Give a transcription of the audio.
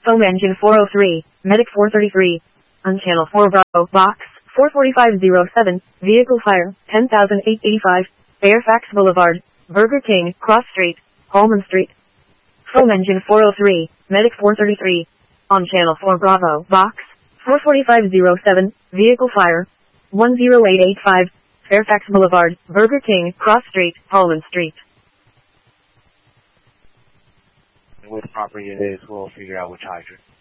Foam engine 403, Medic 433. On channel 4 Bravo, box 44507, vehicle fire 10,885, Fairfax Boulevard, Burger King, Cross Street, Holman Street. Foam engine 403, Medic 433. On channel 4 Bravo, box 44507, vehicle fire 10885, Fairfax Boulevard, Burger King, Cross Street, Holman Street. With the proper units, we'll figure out which hydrant.